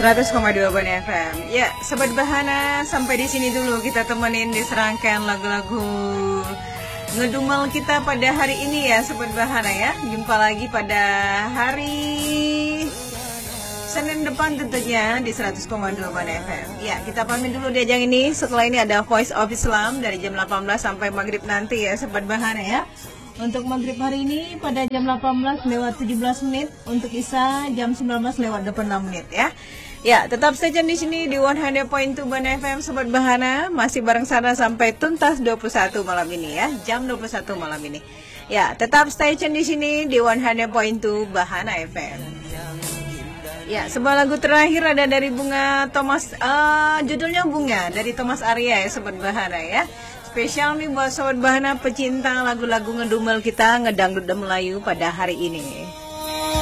100,2 Ban FM. Ya, Sobat Bahana, sampai di sini dulu kita temenin di serangkaian lagu-lagu ngedumel kita pada hari ini ya, Sobat Bahana ya. Jumpa lagi pada hari Senin depan tentunya di 100,2 Ban FM. Ya, kita pamit dulu di ajang ini. Setelah ini ada Voice of Islam dari jam 18 sampai maghrib nanti ya, Sobat Bahana ya. Untuk maghrib hari ini pada jam 18 lewat 17 menit, untuk Isya jam 19 lewat 26 menit ya. Ya, tetap stay tune di sini di 100.2 Ban FM, Sobat Bahana. Masih bareng sana sampai tuntas 21 malam ini ya, jam 21 malam ini. Ya, tetap stay tune di sini di 100.2 Bahana FM. Ya, sebuah lagu terakhir ada dari Bunga Thomas, judulnya Bunga dari Thomas Arya ya, Sobat Bahana ya. Spesial nih buat Sobat Bahana pecinta lagu-lagu ngedumel kita, ngedangdut dan Melayu pada hari ini.